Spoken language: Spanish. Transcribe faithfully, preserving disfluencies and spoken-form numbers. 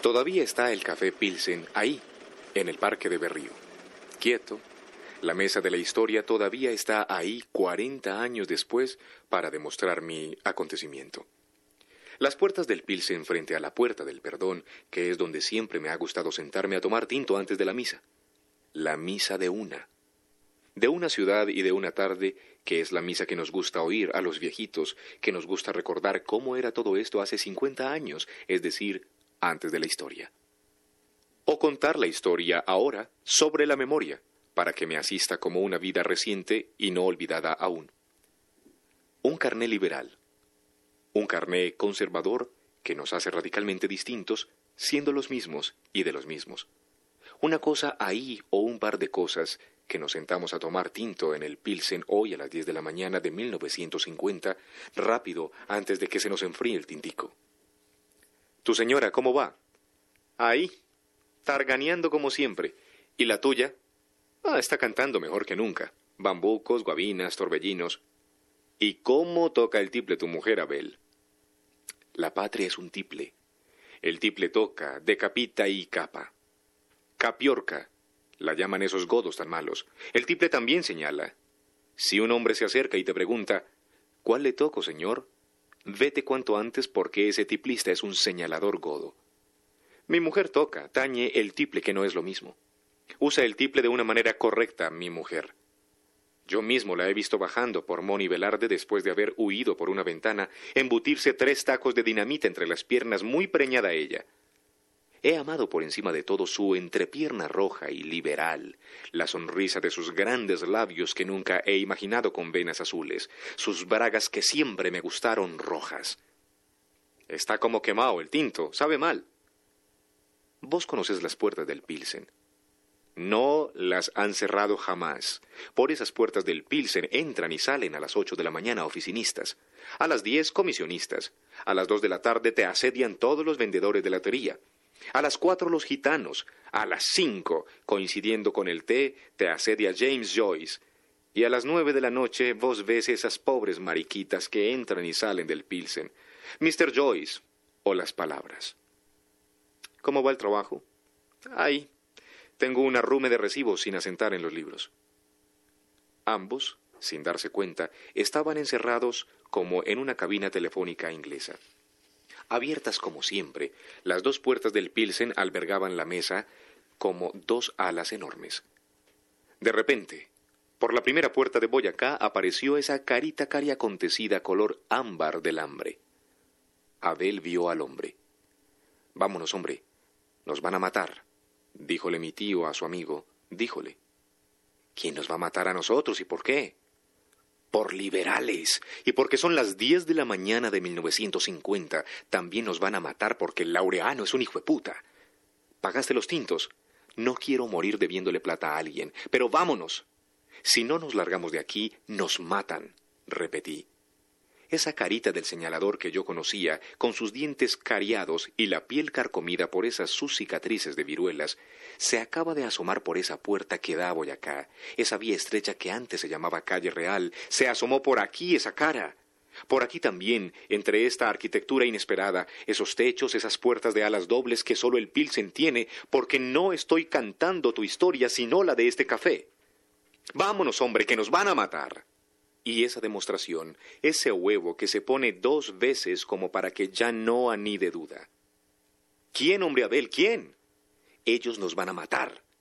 Todavía está el Café Pilsen ahí, en el Parque de Berrío. Quieto, la mesa de la historia todavía está ahí cuarenta años después para demostrar mi acontecimiento. Las puertas del Pilsen frente a la Puerta del Perdón, que es donde siempre me ha gustado sentarme a tomar tinto antes de la misa. La misa de una. De una ciudad y de una tarde, que es la misa que nos gusta oír a los viejitos, que nos gusta recordar cómo era todo esto hace cincuenta años, es decir, antes de la historia. O contar la historia ahora sobre la memoria, para que me asista como una vida reciente y no olvidada aún. Un carné liberal. Un carné conservador que nos hace radicalmente distintos, siendo los mismos y de los mismos. Una cosa ahí o un par de cosas que nos sentamos a tomar tinto en el Pilsen hoy a las diez de la mañana de mil novecientos cincuenta, rápido antes de que se nos enfríe el tintico. ¿Tu señora cómo va? Ahí, targaneando como siempre. ¿Y la tuya? Ah, está cantando mejor que nunca. Bambucos, guabinas, torbellinos. ¿Y cómo toca el tiple tu mujer, Abel? La patria es un tiple. El tiple toca, decapita y capa. Capiorca, la llaman esos godos tan malos. El tiple también señala. Si un hombre se acerca y te pregunta, ¿cuál le toco, señor? Vete cuanto antes porque ese tiplista es un señalador godo. Mi mujer toca, tañe el tiple, que no es lo mismo. Usa el tiple de una manera correcta, mi mujer. Yo mismo la he visto bajando por Moni Velarde después de haber huido por una ventana, embutirse tres tacos de dinamita entre las piernas, muy preñada ella. He amado por encima de todo su entrepierna roja y liberal, la sonrisa de sus grandes labios que nunca he imaginado con venas azules, sus bragas que siempre me gustaron rojas. Está como quemado el tinto, sabe mal. Vos conoces las puertas del Pilsen. No las han cerrado jamás. Por esas puertas del Pilsen entran y salen a las ocho de la mañana oficinistas, a las diez comisionistas, a las dos de la tarde te asedian todos los vendedores de latería, a las cuatro los gitanos, a las cinco, coincidiendo con el té, te asedia James Joyce, y a las nueve de la noche vos ves esas pobres mariquitas que entran y salen del Pilsen, mister Joyce, o las palabras. ¿Cómo va el trabajo? Ahí. Tengo un arrume de recibos sin asentar en los libros. Ambos, sin darse cuenta, estaban encerrados como en una cabina telefónica inglesa. Abiertas como siempre, las dos puertas del Pilsen albergaban la mesa como dos alas enormes. De repente, por la primera puerta de Boyacá apareció esa carita cariacontecida color ámbar del hambre. Abel vio al hombre. «Vámonos, hombre, nos van a matar», díjole mi tío a su amigo, díjole. «¿Quién nos va a matar a nosotros y por qué?» «Por liberales, y porque son las diez de la mañana de mil novecientos cincuenta, también nos van a matar porque el Laureano es un hijo de puta. ¿Pagaste los tintos? No quiero morir debiéndole plata a alguien, pero vámonos. Si no nos largamos de aquí, nos matan», repetí. Esa carita del señalador que yo conocía, con sus dientes cariados y la piel carcomida por esas sus cicatrices de viruelas, se acaba de asomar por esa puerta que da a Boyacá, esa vía estrecha que antes se llamaba Calle Real, se asomó por aquí esa cara. Por aquí también, entre esta arquitectura inesperada, esos techos, esas puertas de alas dobles que solo el Pilsen tiene, porque no estoy cantando tu historia, sino la de este café. Vámonos, hombre, que nos van a matar. Y esa demostración, ese huevo que se pone dos veces como para que ya no anide duda. ¿Quién, hombre Abel, quién? Ellos nos van a matar.